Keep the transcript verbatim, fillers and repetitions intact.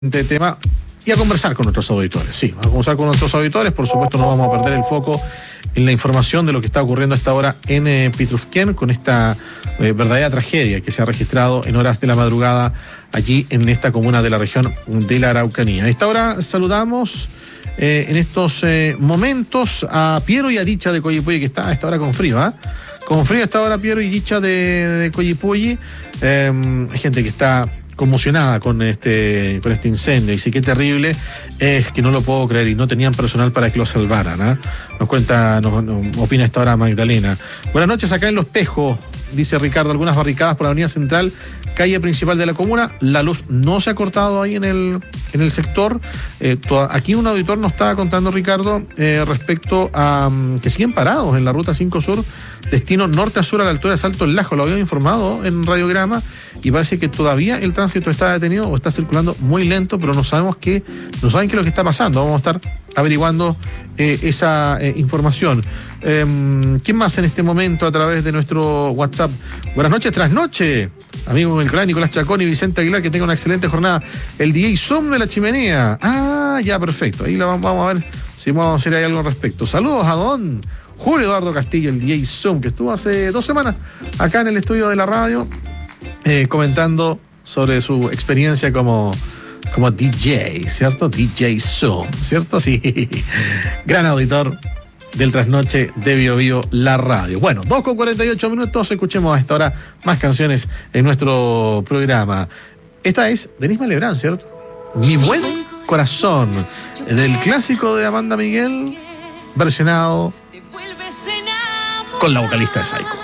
de tema y a conversar con nuestros auditores. Sí, a conversar con nuestros auditores. Por supuesto, no vamos a perder el foco en la información de lo que está ocurriendo a esta hora en eh, Pitrufquén, con esta eh, verdadera tragedia que se ha registrado en horas de la madrugada allí en esta comuna de la región de la Araucanía. A esta hora saludamos eh, en estos eh, momentos a Piero y a Dicha de Coyipulli, que está a esta hora con frío, ¿ah? ¿eh? Con frío a esta hora Piero y Dicha de, de Coyipulli. Eh, hay gente que está conmocionada con este con este incendio, y sí, qué terrible es, que no lo puedo creer, y no tenían personal para que lo salvaran, ¿eh? Nos cuenta, nos, nos opina esta hora Magdalena. Buenas noches, acá en Los Pejos, dice Ricardo, algunas barricadas por la avenida central, calle principal de la comuna. La luz no se ha cortado ahí en el en el sector. Eh, toda, aquí un auditor nos estaba contando, Ricardo, eh, respecto a um, que siguen parados en la ruta cinco Sur, destino norte a sur a la altura de Salto El Lajo. Lo habíamos informado en Radiograma, y parece que todavía el tránsito está detenido o está circulando muy lento, pero no sabemos qué, no saben qué es lo que está pasando. Vamos a estar averiguando eh, esa eh, información. Eh, ¿Quién más en este momento a través de nuestro WhatsApp? Buenas noches, trasnoche, amigo el gran Nicolás Chacón y Vicente Aguilar, que tenga una excelente jornada. El D J Zoom de la chimenea. Ah, ya, perfecto. Ahí la vamos, vamos a ver si vamos a hacer ahí algo al respecto. Saludos a don Julio Eduardo Castillo, el D J Zoom, que estuvo hace dos semanas acá en el estudio de la radio, eh, comentando sobre su experiencia como, como D J, ¿cierto? D J Zoom, ¿cierto? Sí. Gran auditor del trasnoche de Bio Bio, la radio. Bueno, dos con cuarenta y ocho minutos, escuchemos a esta hora más canciones en nuestro programa. Esta es Denise Malebrán, ¿cierto? Mi buen corazón, del clásico de Amanda Miguel, versionado con la vocalista de Psycho.